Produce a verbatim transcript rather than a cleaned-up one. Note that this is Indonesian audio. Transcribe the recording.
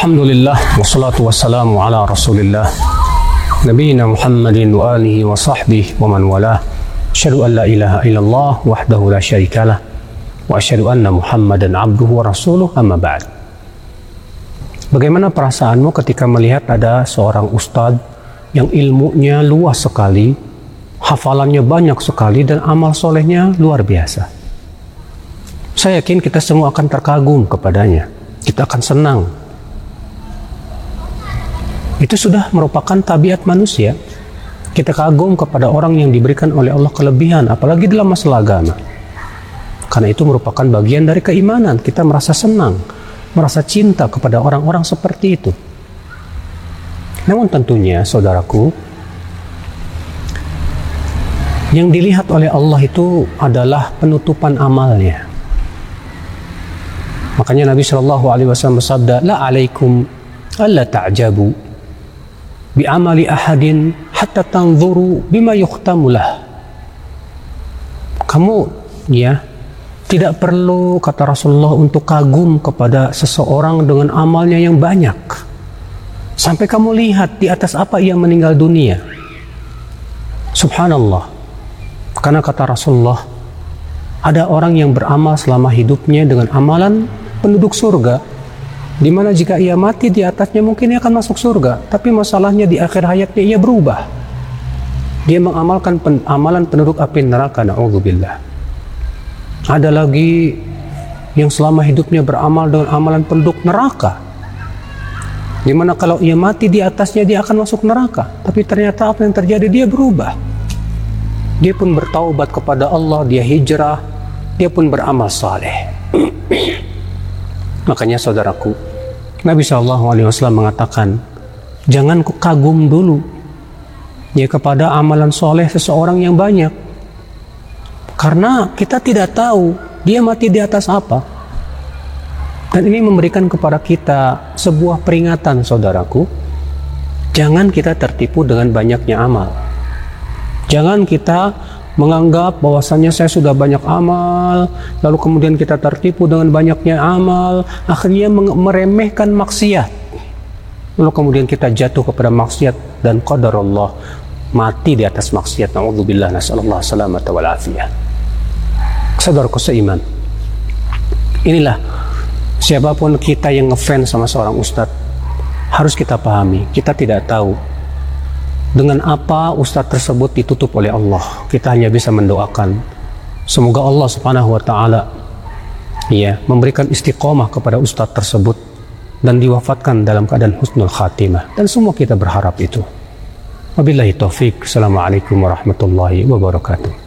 Alhamdulillah, wassalatu wassalamu ala rasulillah Nabiina Muhammadin wa alihi wa sahbihi wa man walah. Asyhadu an la ilaha illallah wahdahu la syarikalah wa asyhadu anna Muhammadan abduhu wa rasuluh, amma ba'd. Bagaimana perasaanmu ketika melihat ada seorang ustadz yang ilmunya luas sekali, hafalannya banyak sekali, dan amal solehnya luar biasa? Saya yakin kita semua akan terkagum kepadanya. Kita akan senang. Itu sudah merupakan tabiat manusia. Kita kagum kepada orang yang diberikan oleh Allah kelebihan, apalagi dalam masalah agama. Karena itu merupakan bagian dari keimanan. Kita merasa senang, merasa cinta kepada orang-orang seperti itu. Namun tentunya, saudaraku, yang dilihat oleh Allah itu adalah penutupan amalnya. Makanya Nabi Shallallahu Alaihi Wasallam bersabda, la alaikum alla ta'jabu bi amali ahadin hatta tanzuru bima yukhtamulah. Kamu ya tidak perlu, kata Rasulullah, untuk kagum kepada seseorang dengan amalnya yang banyak sampai kamu lihat di atas apa ia meninggal dunia. Subhanallah. Karena kata Rasulullah, ada orang yang beramal selama hidupnya dengan amalan penduduk surga, di mana jika ia mati di atasnya mungkin ia akan masuk surga, tapi masalahnya di akhir hayatnya ia berubah. Dia mengamalkan pen, amalan penduduk api neraka, na'udzubillah. Ada lagi yang selama hidupnya beramal dengan amalan penduduk neraka, di mana kalau ia mati di atasnya dia akan masuk neraka, tapi ternyata apa yang terjadi, dia berubah. Dia pun bertaubat kepada Allah, dia hijrah, dia pun beramal saleh. Makanya saudaraku, Nabi shallallahu alaihi wasallam mengatakan, jangan kagum dulu ya kepada amalan soleh seseorang yang banyak, karena kita tidak tahu dia mati di atas apa. Dan ini memberikan kepada kita sebuah peringatan, saudaraku. Jangan kita tertipu dengan banyaknya amal. Jangan kita menganggap bahwasannya saya sudah banyak amal, lalu kemudian kita tertipu dengan banyaknya amal, akhirnya meremehkan maksiat, lalu kemudian kita jatuh kepada maksiat dan qadar Allah mati di atas maksiat. Na'udzubillah, nasallallahu salamata wal afiyah. Saudaraku seiman, inilah siapapun kita yang ngefans sama seorang ustadz, harus kita pahami, kita tidak tahu dengan apa ustadz tersebut ditutup oleh Allah. Kita hanya bisa mendoakan semoga Allah subhanahu wa ta'ala ya, memberikan istiqomah kepada ustadz tersebut dan diwafatkan dalam keadaan husnul khatimah. Dan semua kita berharap itu. Wabillahi taufik. Assalamualaikum warahmatullahi wabarakatuh.